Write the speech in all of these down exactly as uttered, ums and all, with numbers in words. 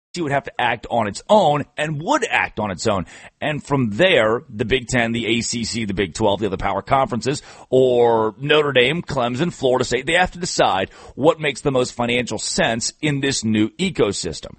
C would have to act on its own and would act on its own. And from there, the Big Ten, the A C C, the Big twelve, the other power conferences, or Notre Dame, Clemson, Florida State, they have to decide what makes the most financial sense in this new ecosystem.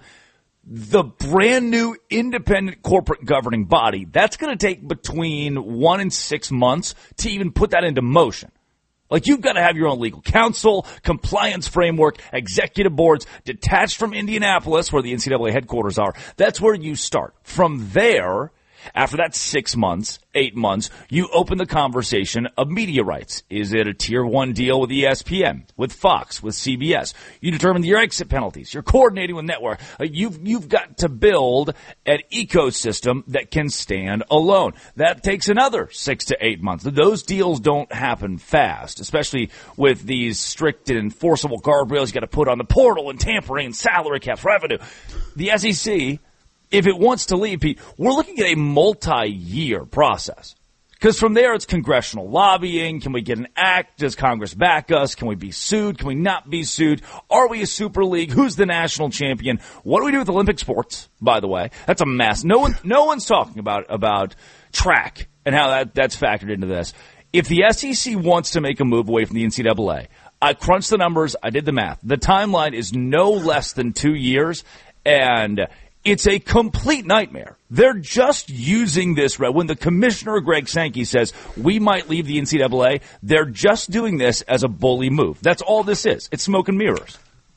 The brand new independent corporate governing body, that's going to take between one and six months to even put that into motion. Like, you've got to have your own legal counsel, compliance framework, executive boards, detached from Indianapolis, where the N C double A headquarters are. That's where you start. From there, after that six months, eight months, you open the conversation of media rights. Is it a tier one deal with E S P N, with Fox, with C B S? You determine your exit penalties. You're coordinating with network. You've, you've got to build an ecosystem that can stand alone. That takes another six to eight months. Those deals don't happen fast, especially with these strict and enforceable guardrails you got to put on the portal and tampering and salary caps, revenue. The S E C, if it wants to leave, Pete, we're looking at a multi-year process. Because from there, it's congressional lobbying. Can we get an act? Does Congress back us? Can we be sued? Can we not be sued? Are we a super league? Who's the national champion? What do we do with Olympic sports, by the way? That's a mess. No one, no one's talking about, about track and how that, that's factored into this. If the S E C wants to make a move away from the N C double A, I crunched the numbers. I did the math. The timeline is no less than two years, and it's a complete nightmare. They're just using this. When the commissioner, Greg Sankey, says we might leave the N C double A, they're just doing this as a bully move. That's all this is. It's smoke and mirrors.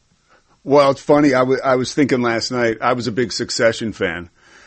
Well, it's funny. I, w- I was thinking last night, I was a big Succession fan.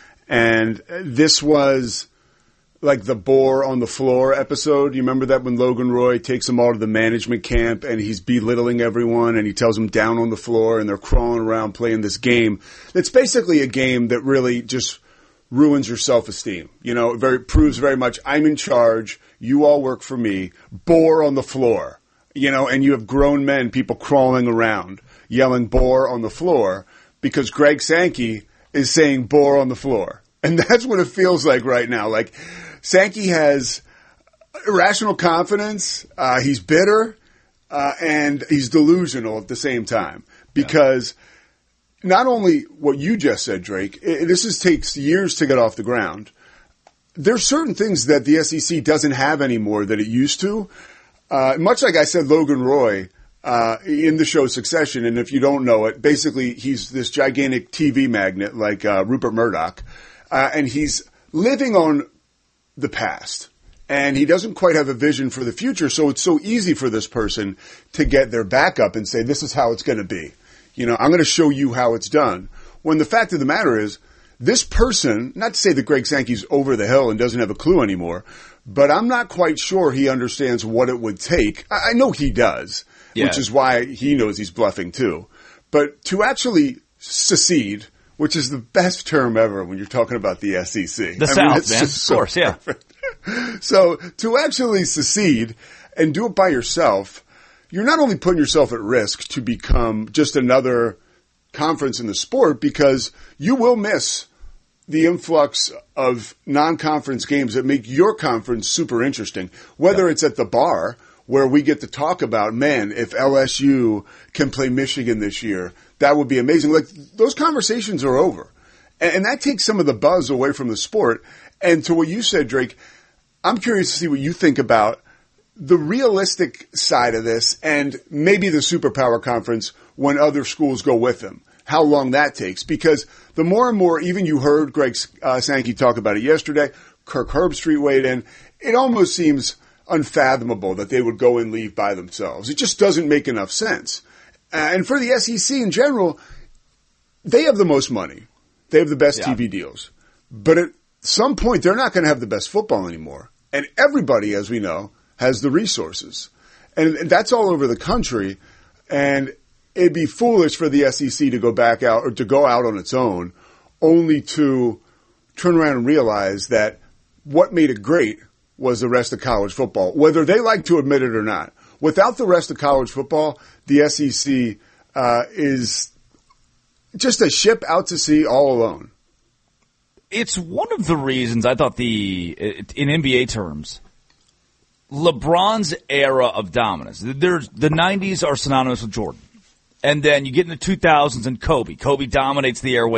And this was like the Boar on the Floor episode. You remember that when Logan Roy takes them all to the management camp and he's belittling everyone and he tells them down on the floor and they're crawling around playing this game. It's basically a game that really just ruins your self-esteem. You know, it very, proves very much I'm in charge. You all work for me. Boar on the floor. You know, and you have grown men, people crawling around yelling boar on the floor because Greg Sankey is saying boar on the floor. And that's what it feels like right now. Like, Sankey has irrational confidence, uh, he's bitter, uh, and he's delusional at the same time. Because yeah. Not only what you just said, Drake, it, this is, takes years to get off the ground. There's certain things that the S E C doesn't have anymore that it used to. Uh, much like I said, Logan Roy uh, in the show Succession, and if you don't know it, basically he's this gigantic T V magnet like uh, Rupert Murdoch, uh, and he's living on the past. And he doesn't quite have a vision for the future, so it's so easy for this person to get their back up and say, this is how it's going to be. You know, I'm going to show you how it's done. When the fact of the matter is, this person, not to say that Greg Sankey's over the hill and doesn't have a clue anymore, but I'm not quite sure he understands what it would take. I, I know he does, yeah. Which is why he knows he's bluffing too. But to actually secede, which is the best term ever when you're talking about the S E C. The I South, mean, man. Of course, so yeah. So to actually secede and do it by yourself, you're not only putting yourself at risk to become just another conference in the sport, because you will miss the influx of non-conference games that make your conference super interesting, whether yeah. it's at the bar where we get to talk about, man, if L S U can play Michigan this year, that would be amazing. Like, those conversations are over. And, and that takes some of the buzz away from the sport. And to what you said, Drake, I'm curious to see what you think about the realistic side of this and maybe the superpower conference when other schools go with them. How long that takes. Because the more and more, even you heard Greg uh, Sankey talk about it yesterday, Kirk Herbstreit weighed in, it almost seems unfathomable that they would go and leave by themselves. It just doesn't make enough sense. Uh, and for the S E C in general, they have the most money. They have the best yeah. T V deals. But at some point, they're not going to have the best football anymore. And everybody, as we know, has the resources. And that's all over the country. And it'd be foolish for the S E C to go back out or to go out on its own, only to turn around and realize that what made it great was the rest of college football, whether they like to admit it or not. Without the rest of college football, the S E C uh, is just a ship out to sea all alone. It's one of the reasons I thought the, in N B A terms, LeBron's era of dominance, there's, the nineties are synonymous with Jordan. And then you get in the two thousands and Kobe. Kobe dominates the airwaves.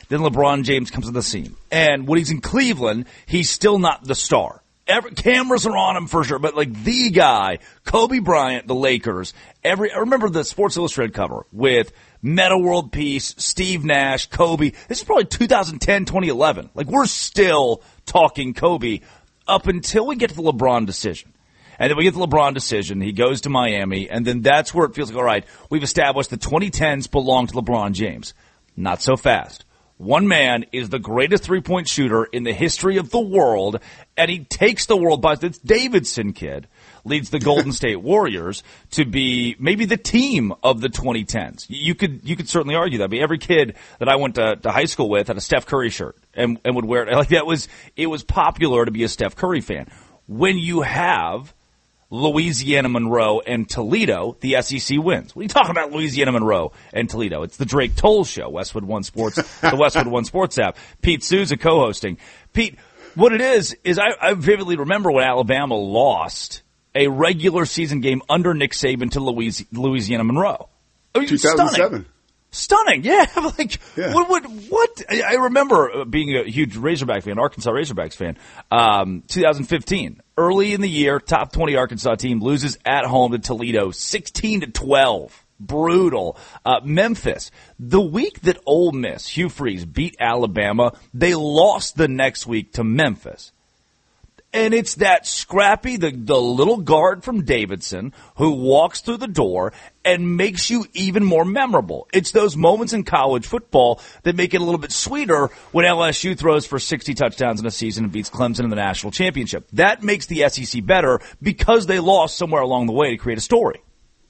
Then LeBron James comes on the scene. And when he's in Cleveland, he's still not the star. Every, cameras are on him for sure, but like the guy, Kobe Bryant, the Lakers, every, I remember the Sports Illustrated cover with Metta World Peace, Steve Nash, Kobe. This is probably two thousand ten, twenty eleven. Like we're still talking Kobe up until we get to the LeBron decision. And then we get the LeBron decision. He goes to Miami, and then that's where it feels like, all right, we've established the twenty tens belong to LeBron James. Not so fast. One man is the greatest three-point shooter in the history of the world, and he takes the world by this Davidson kid, leads the Golden State Warriors to be maybe the team of the twenty tens. You could you could certainly argue that. I mean, every kid that I went to, to high school with had a Steph Curry shirt and, and would wear it. Like that was it was popular to be a Steph Curry fan. When you have Louisiana Monroe and Toledo, the S E C wins. What are you talking about, Louisiana Monroe and Toledo? It's the Drake Toll Show, Westwood One Sports, the Westwood One Sports app. Pete Souza co-hosting. Pete, what it is, is I, I vividly remember when Alabama lost a regular season game under Nick Saban to Louis, Louisiana Monroe. I mean, two thousand seven. Stunning. Stunning, yeah. Like, yeah. what, what, what? I remember being a huge Razorback fan, Arkansas Razorbacks fan, um, two thousand fifteen. Early in the year, top twenty Arkansas team loses at home to Toledo, sixteen to twelve. Brutal. Uh, Memphis, the week that Ole Miss, Hugh Freeze, beat Alabama, they lost the next week to Memphis. And it's that scrappy, the, the little guard from Davidson who walks through the door and makes you even more memorable. It's those moments in college football that make it a little bit sweeter when L S U throws for sixty touchdowns in a season and beats Clemson in the national championship. That makes the S E C better because they lost somewhere along the way to create a story.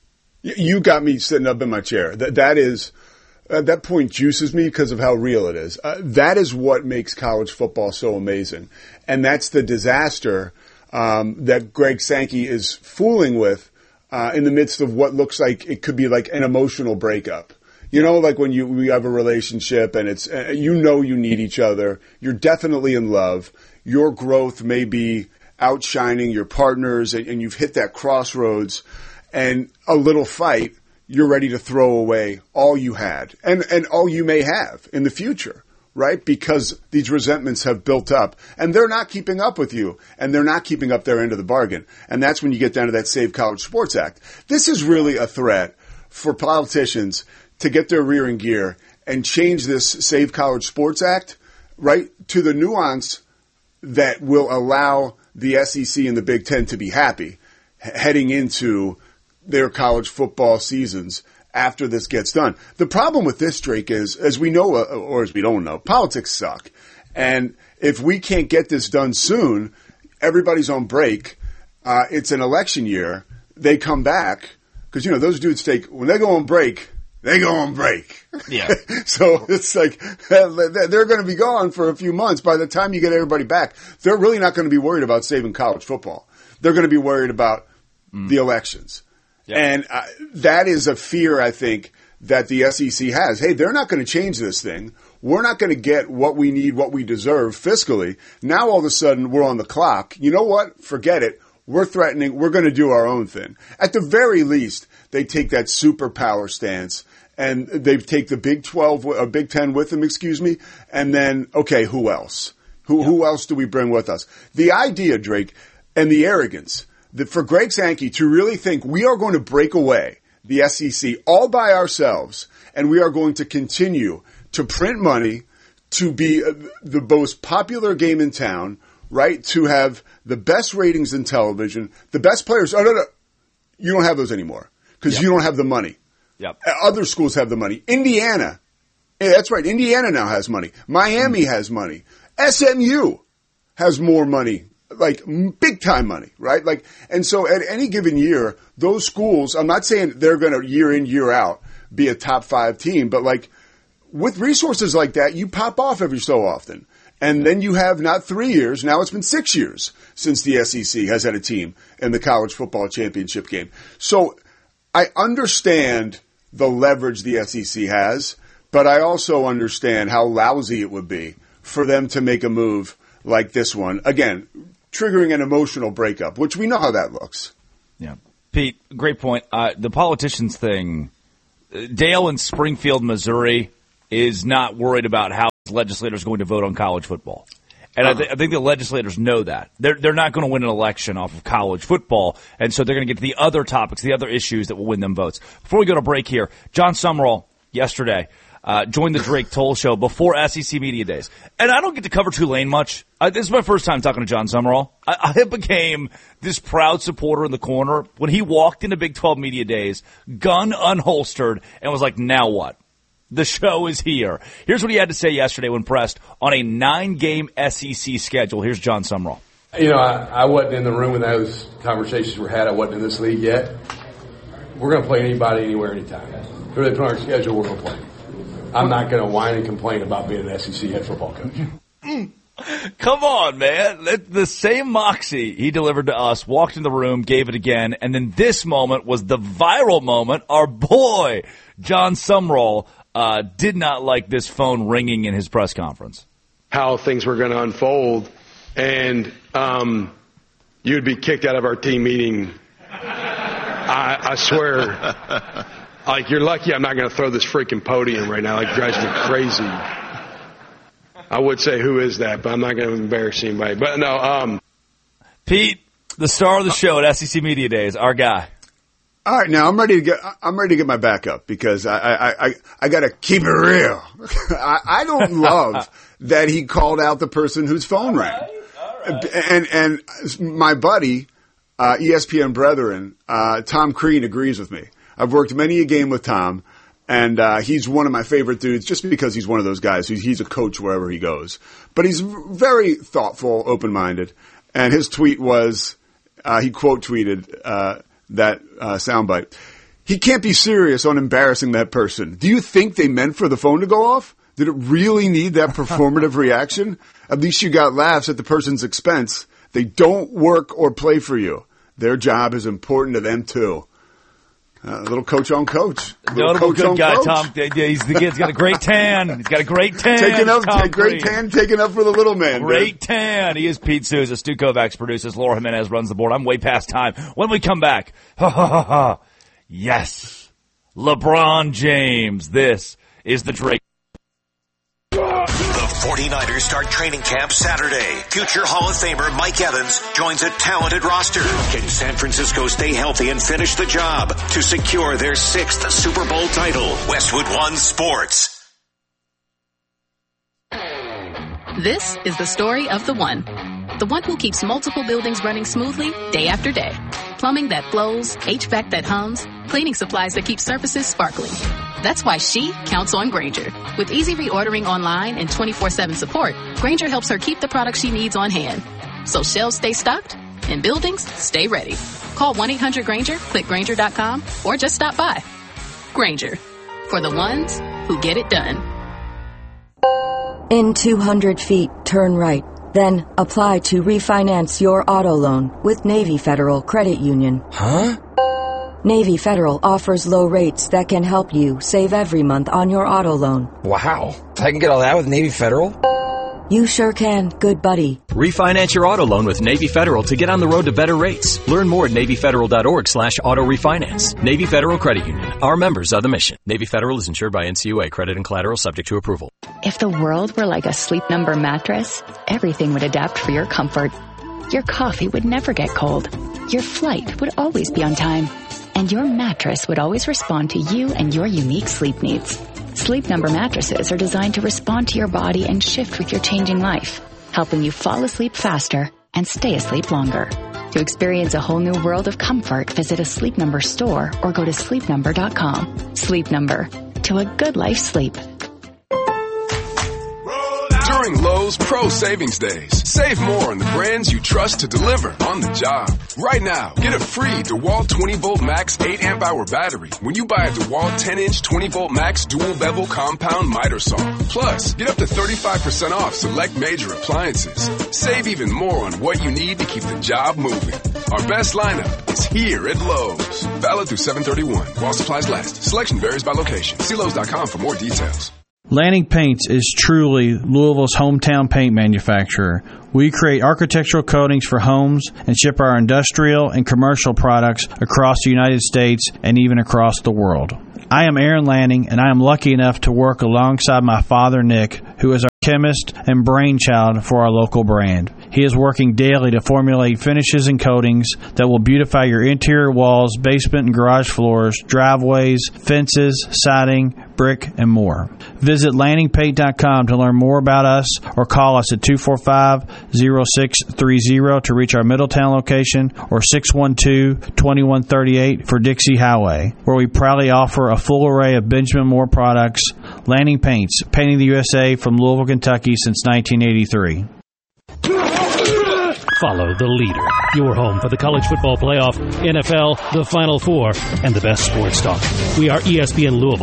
You got me sitting up in my chair. That That is... Uh, that point juices me because of how real it is. Uh, that is what makes college football so amazing. And that's the disaster um, that Greg Sankey is fooling with uh, in the midst of what looks like it could be like an emotional breakup. You know, like when you we have a relationship and it's uh, you know you need each other. You're definitely in love. Your growth may be outshining your partners and, and you've hit that crossroads and a little fight. You're ready to throw away all you had and, and all you may have in the future, right? Because these resentments have built up and they're not keeping up with you and they're not keeping up their end of the bargain. And that's when you get down to that Save College Sports Act. This is really a threat for politicians to get their rear in gear and change this Save College Sports Act, right, to the nuance that will allow the S E C and the Big Ten to be happy heading into their college football seasons after this gets done. The problem with this, Drake, is, as we know, or as we don't know, politics suck. And if we can't get this done soon, everybody's on break. Uh, it's an election year. They come back because, you know, those dudes take, when they go on break, they go on break. Yeah. So it's like they're going to be gone for a few months. By the time you get everybody back, they're really not going to be worried about saving college football. They're going to be worried about mm. the elections. Yep. And uh, that is a fear, I think, that the S E C has. Hey, they're not going to change this thing. We're not going to get what we need, what we deserve fiscally. Now all of a sudden we're on the clock. You know what? Forget it. We're threatening. We're going to do our own thing. At the very least, they take that superpower stance and they take the Big twelve, or Big ten with them, excuse me. And then, okay, who else? Who, yep. who else do we bring with us? The idea, Drake, and the arrogance that for Greg Sankey to really think we are going to break away the S E C all by ourselves and we are going to continue to print money, to be the most popular game in town, right? To have the best ratings in television, the best players. Oh, no, no. You don't have those anymore because yep. you don't have the money. Yep. Other schools have the money. Indiana. Yeah, that's right. Indiana now has money. Miami mm-hmm. has money. S M U has more money. Like big time money, right? Like, and so at any given year, those schools, I'm not saying they're going to year in, year out be a top five team, but like with resources like that, you pop off every so often. And then you have not three years, now it's been six years since the S E C has had a team in the college football championship game. So I understand the leverage the S E C has, but I also understand how lousy it would be for them to make a move like this one. Again, triggering an emotional breakup, which we know how that looks. Yeah. Pete, great point. Uh, the politicians thing, Dale in Springfield, Missouri, is not worried about how next legislator is going to vote on college football. And uh-huh. I, th- I think the legislators know that. They're, they're not going to win an election off of college football, and so they're going to get to the other topics, the other issues that will win them votes. Before we go to break here, John Summerall, yesterday, uh, joined the Drake Toll Show before S E C Media Days. And I don't get to cover Tulane much. I, this is my first time talking to John Summerall. I, I became this proud supporter in the corner when he walked into Big twelve Media Days, gun unholstered, and was like, now what? The show is here. Here's what he had to say yesterday when pressed on a nine-game S E C schedule. Here's John Summerall. You know, I, I wasn't in the room when those conversations were had. I wasn't in this league yet. We're going to play anybody, anywhere, anytime. Who they put on our schedule, we're going to play. I'm not going to whine and complain about being an S E C head football coach. Come on, man. The same moxie he delivered to us, walked in the room, gave it again, and then this moment was the viral moment. Our boy, John Summerall, Uh, did not like this phone ringing in his press conference. How things were going to unfold, and um, you'd be kicked out of our team meeting. I, I swear. Like, you're lucky I'm not going to throw this freaking podium right now. Like, it drives me crazy. I would say, who is that? But I'm not going to embarrass anybody. But no, um, Pete, the star of the show at S E C Media Days, our guy. All right, now I'm ready to get. I'm ready to get my back up because I I I, I got to keep it real. I, I don't love that he called out the person whose phone rang, all right. and and my buddy, uh, E S P N brethren, uh, Tom Crean agrees with me. I've worked many a game with Tom, and uh, he's one of my favorite dudes just because he's one of those guys who's he's a coach wherever he goes. But he's very thoughtful, open-minded, and his tweet was uh, he quote tweeted. Uh, that uh, soundbite. He can't be serious on embarrassing that person. Do you think they meant for the phone to go off? Did it really need that performative reaction? At least you got laughs at the person's expense. They don't work or play for you. Their job is important to them, too. A uh, little coach on coach. Notable good guy, coach. Tom. Yeah, he's the kid's got a great tan. He's got a great tan. Taking up, Tom great Green. tan, taking up for the little man. Great dude. tan. He is Pete Souza. Stu Kovacs produces. Laura Jimenez runs the board. I'm way past time. When we come back, ha ha ha ha. Yes, LeBron James. This is the Drake. The forty-niners start training camp Saturday. Future Hall of Famer Mike Evans joins a talented roster. Can San Francisco stay healthy and finish the job to secure their sixth Super Bowl title? Westwood One Sports. This is the story of the one. The one who keeps multiple buildings running smoothly day after day. Plumbing that flows, H V A C that hums, cleaning supplies that keep surfaces sparkling. That's why she counts on Grainger. With easy reordering online and twenty-four seven support, Grainger helps her keep the products she needs on hand. So shelves stay stocked and buildings stay ready. Call one eight hundred Grainger, click Grainger dot com, or just stop by. Grainger, for the ones who get it done. In two hundred feet, turn right. Then apply to refinance your auto loan with Navy Federal Credit Union. Huh? Navy Federal offers low rates that can help you save every month on your auto loan. Wow. I can get all that with Navy Federal? You sure can, good buddy. Refinance your auto loan with Navy Federal to get on the road to better rates. Learn more at NavyFederal.org slash auto refinance. Navy Federal Credit Union. Our members are the mission. Navy Federal is insured by N C U A. Credit and collateral subject to approval. If the world were like a Sleep Number mattress, everything would adapt for your comfort. Your coffee would never get cold. Your flight would always be on time. And your mattress would always respond to you and your unique sleep needs. Sleep Number mattresses are designed to respond to your body and shift with your changing life, helping you fall asleep faster and stay asleep longer. To experience a whole new world of comfort, visit a Sleep Number store or go to sleep number dot com. Sleep Number. To a good life sleep. During Lowe's Pro Savings Days, save more on the brands you trust to deliver on the job. Right now, get a free DeWalt twenty volt max eight amp hour battery when you buy a DeWalt ten inch twenty volt max dual bevel compound miter saw. Plus, get up to thirty-five percent off select major appliances. Save even more on what you need to keep the job moving. Our best lineup is here at Lowe's. Valid through seven thirty-one while supplies last. Selection varies by location. See Lowe's dot com for more details. Lanning Paints is truly Louisville's hometown paint manufacturer. We create architectural coatings for homes and ship our industrial and commercial products across the United States and even across the world. I am Aaron Lanning, and I am lucky enough to work alongside my father, Nick, who is our chemist and brainchild for our local brand. He is working daily to formulate finishes and coatings that will beautify your interior walls, basement and garage floors, driveways, fences, siding, brick, and more. Visit landing paint dot com to learn more about us or call us at two four five, zero six three zero to reach our Middletown location or six one two, two one three eight for Dixie Highway, where we proudly offer a full array of Benjamin Moore products. Landing Paints, painting the U S A from Louisville, Kentucky since nineteen eighty-three. Follow the leader. Your home for the college football playoff, N F L, the Final Four, and the best sports talk. We are E S P N Louisville.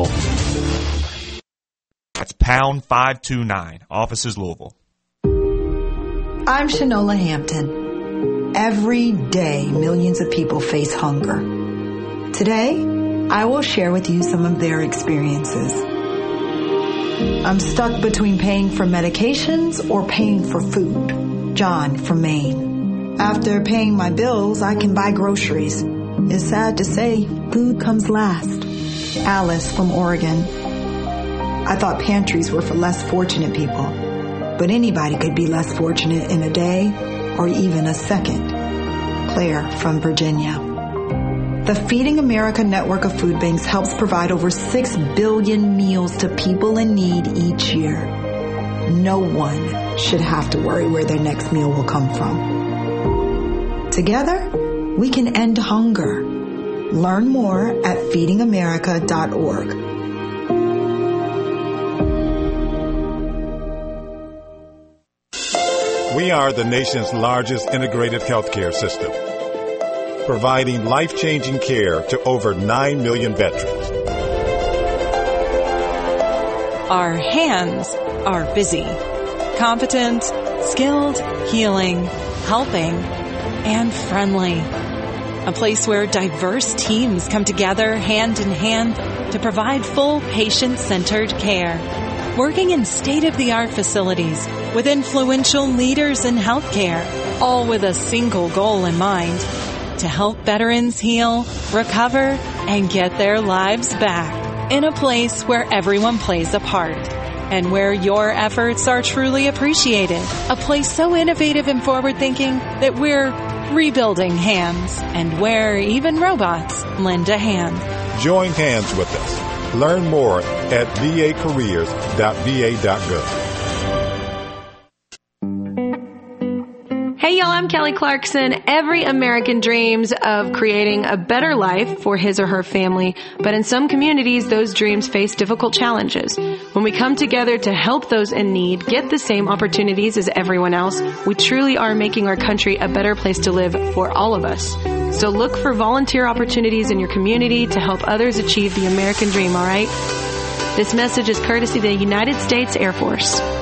That's pound five two nine. Offices Louisville. I'm Shanola Hampton. Every day, millions of people face hunger. Today, I will share with you some of their experiences. I'm stuck between paying for medications or paying for food. John from Maine. After paying my bills, I can buy groceries. It's sad to say, food comes last. Alice from Oregon. I thought pantries were for less fortunate people, but anybody could be less fortunate in a day or even a second. Claire from Virginia. The Feeding America network of food banks helps provide over six billion meals to people in need each year. No one should have to worry where their next meal will come from. Together, we can end hunger. Learn more at feeding america dot org. We are the nation's largest integrated healthcare system, providing life-changing care to over nine million veterans. Our hands are busy, competent, skilled, healing, helping, and friendly. A place where diverse teams come together hand in hand to provide full patient-centered care. Working in state-of-the-art facilities with influential leaders in healthcare, all with a single goal in mind: to help veterans heal, recover, and get their lives back in a place where everyone plays a part and where your efforts are truly appreciated. A place so innovative and forward-thinking that we're rebuilding hands and where even robots lend a hand. Join hands with us. Learn more at v a careers dot v a dot gov. Hey y'all, I'm Kelly Clarkson. Every American dreams of creating a better life for his or her family, but in some communities, those dreams face difficult challenges. When we come together to help those in need get the same opportunities as everyone else, we truly are making our country a better place to live for all of us. So look for volunteer opportunities in your community to help others achieve the American dream, all right? This message is courtesy of the United States Air Force.